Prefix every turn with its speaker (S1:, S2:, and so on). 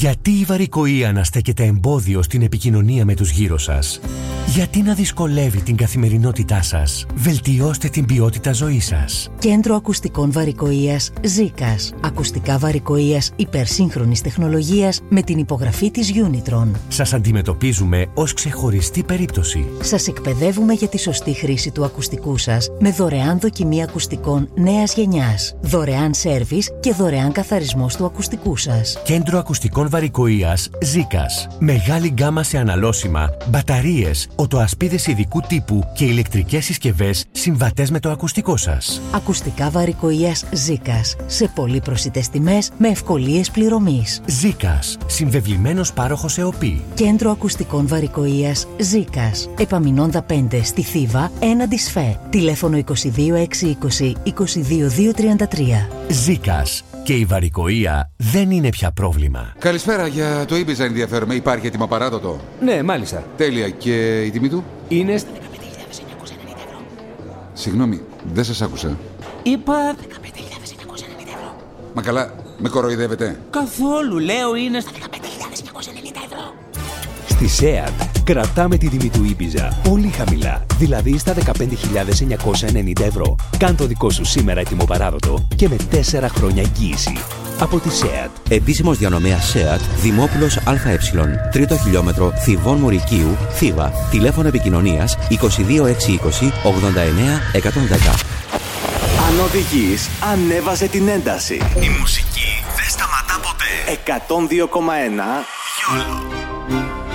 S1: Γιατί η βαρικοεία να στέκεται εμπόδιο στην επικοινωνία με τους γύρω σας? Γιατί να δυσκολεύει την καθημερινότητά σας? Βελτιώστε την ποιότητα ζωής σας.
S2: Κέντρο Ακουστικών Βαρικοείας Ζίκας. Ακουστικά βαρικοείας υπερσύγχρονης τεχνολογίας με την υπογραφή της Unitron.
S1: Σας αντιμετωπίζουμε ως ξεχωριστή περίπτωση.
S2: Σας εκπαιδεύουμε για τη σωστή χρήση του ακουστικού σας με δωρεάν δοκιμή ακουστικών νέας γενιάς, δωρεάν σέρβις και δωρεάν καθαρισμός του ακουστικού σας.
S1: Κέντρο Ακουστικών Βαρικοείας Ζίκας. Μεγάλη γκάμα σε αναλώσιμα, μπαταρίες, οτοασπίδες ειδικού τύπου και ηλεκτρικές συσκευές συμβατές με το ακουστικό σας.
S2: Ακουστικά βαρικοείας Ζίκας. Σε πολύ προσιτές τιμές με ευκολίες πληρωμής.
S1: Ζίκας. Συμβεβλημένος πάροχος ΕΟΠΗ.
S2: Κέντρο Ακουστικών Βαρικοείας Ζίκας. Επαμεινώντα 5 στη Θήβα, έναντι ΣΦΕ. Τηλέφωνο 22620 22233.
S1: Ζίκας. Και η βαρικοεία δεν είναι πια πρόβλημα.
S3: Καλησπέρα, για το Ibiza ενδιαφέρομαι. Υπάρχει έτοιμο παράδοτο?
S4: Ναι, μάλιστα.
S3: Τέλεια. Και η τιμή του?
S4: Είναι στα
S5: 15.990 ευρώ.
S3: Συγγνώμη, δεν σας άκουσα.
S4: Είπα
S5: 15.990 ευρώ.
S3: Μα καλά, με κοροϊδεύετε?
S4: καθόλου, λέω είναι στα
S5: 15.990 ευρώ.
S6: Στη ΣΕΑΤ κρατάμε τη τιμή του Ibiza πολύ χαμηλά, δηλαδή στα 15.990 ευρώ. Κάν το δικό σου σήμερα έτοιμο παράδοτο και με 4 χρόνια εγγύηση. Από τη ΣΕΑΤ.
S7: Επίσημος διανομέας ΣΕΑΤ, Δημόπουλος ΑΕ, 3ο χιλιόμετρο, Θηβών Μουρικίου, Θήβα. Τηλέφωνο επικοινωνίας 22620 89 110.
S8: Αν οδηγείς, ανέβασε την ένταση.
S9: Η μουσική δεν σταματά ποτέ.
S8: 102,1
S9: Γιόλο.